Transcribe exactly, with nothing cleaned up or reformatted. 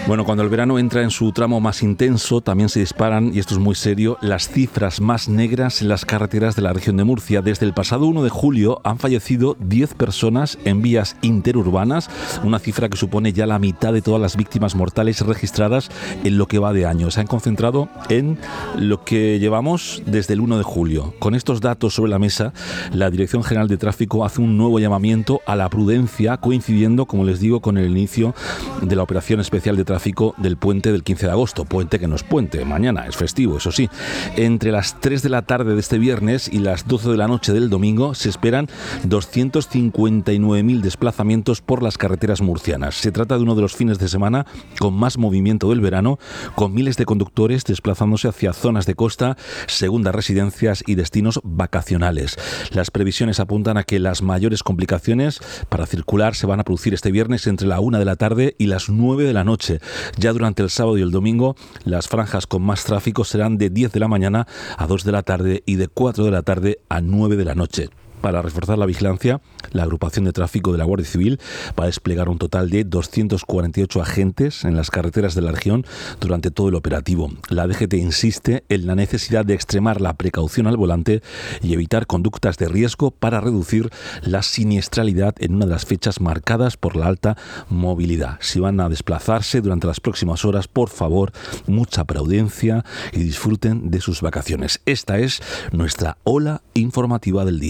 Bueno, cuando el verano entra en su tramo más intenso, también se disparan, y esto es muy serio, las cifras más negras en las carreteras de la región de Murcia. Desde el pasado uno de julio han fallecido diez personas en vías interurbanas, una cifra que supone ya la mitad de todas las víctimas mortales registradas en lo que va de año. Se han concentrado en lo que llevamos desde el uno de julio. Con estos datos sobre la mesa, la Dirección General de Tráfico hace un nuevo llamamiento a la prudencia, coincidiendo, como les digo, con el inicio de la operación especial de tráfico del puente del quince de agosto. Puente que no es puente, mañana es festivo, eso sí. Entre las tres de la tarde de este viernes y las doce de la noche del domingo se esperan doscientos cincuenta y nueve mil desplazamientos por las carreteras murcianas. Se trata de uno de los fines de semana con más movimiento del verano, con miles de conductores desplazándose hacia zonas de costa, segundas residencias y destinos vacacionales. Las previsiones apuntan a que las mayores complicaciones para circular se van a producir este viernes entre la una de la tarde y las nueve de la noche. Ya durante el sábado y el domingo, las franjas con más tráfico serán de diez de la mañana a dos de la tarde y de cuatro de la tarde a nueve de la noche. Para reforzar la vigilancia, la agrupación de tráfico de la Guardia Civil va a desplegar un total de doscientos cuarenta y ocho agentes en las carreteras de la región durante todo el operativo. La D G T insiste en la necesidad de extremar la precaución al volante y evitar conductas de riesgo para reducir la siniestralidad en una de las fechas marcadas por la alta movilidad. Si van a desplazarse durante las próximas horas, por favor, mucha prudencia y disfruten de sus vacaciones. Esta es nuestra ola informativa del día.